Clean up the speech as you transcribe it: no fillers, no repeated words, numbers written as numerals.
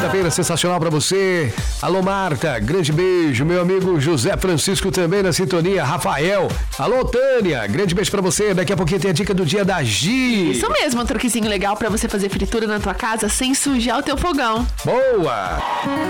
quinta-feira sensacional pra você. Alô, Marta, grande beijo. Meu amigo José Francisco também na sintonia. Rafael, alô, Tânia, grande beijo pra você. Daqui a pouquinho tem a dica do dia da Gi. Isso mesmo, um truquezinho legal pra você fazer fritura na tua casa sem sujar o teu fogão. Boa!